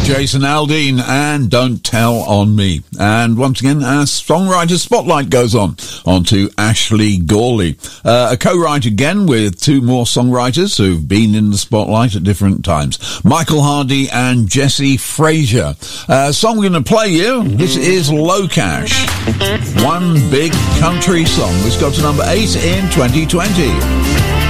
Jason Aldean and Don't Tell on Me. And once again, our songwriter spotlight goes on to Ashley Gawley, a co-writer again with two more songwriters who've been in the spotlight at different times, Michael Hardy and Jesse Frazier. Song we're going to play you, this is Low Cash, One Big Country Song. This got to number 8 in 2020.